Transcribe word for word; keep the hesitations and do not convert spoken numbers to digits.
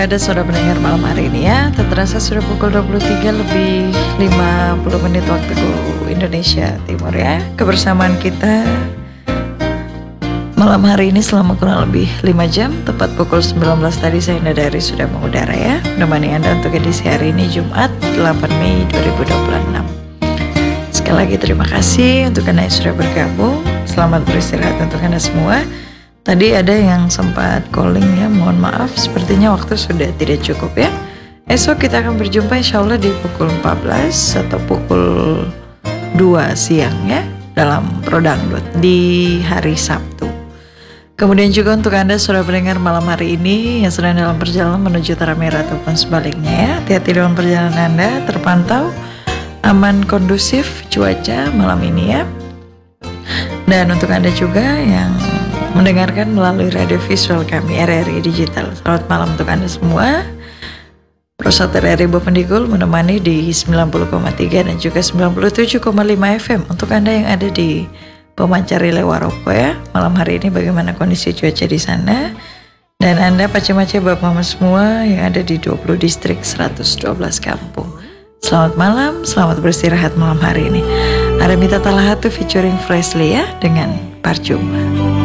Ada sudah mendengar malam hari ini ya. Tak terasa sudah pukul dua puluh tiga lebih lima puluh menit waktu Indonesia Timur ya. Kebersamaan kita malam hari ini selama kurang lebih lima jam. Tepat pukul sembilan belas tadi saya Nadari sudah mengudara ya, menemani Anda untuk edisi hari ini Jumat delapan Mei dua ribu dua puluh enam. Sekali lagi terima kasih untuk Anda yang sudah bergabung. Selamat beristirahat untuk Anda semua. Tadi ada yang sempat calling ya, mohon maaf, sepertinya waktu sudah tidak cukup ya. Esok kita akan berjumpa insya Allah di pukul empat belas atau pukul dua siang ya, dalam Prodangdut di hari Sabtu. Kemudian juga untuk Anda sudah mendengar malam hari ini yang sedang dalam perjalanan menuju Tanah Merah ataupun sebaliknya ya, hati-hati dalam perjalanan Anda, terpantau aman kondusif cuaca malam ini ya. Dan untuk Anda juga yang mendengarkan melalui radio visual kami R R I Digital, selamat malam untuk Anda semua. Prosater R R I Bovendigul menemani di sembilan puluh koma tiga dan juga sembilan puluh tujuh koma lima F M. Untuk Anda yang ada di Pemancar Lewaroko ya, malam hari ini bagaimana kondisi cuaca di sana. Dan Anda pace-pace bapak mama semua yang ada di dua puluh distrik seratus dua belas kampung, selamat malam, selamat beristirahat malam hari ini. Aramita Talahatu featuring Freshly ya dengan Parcuma.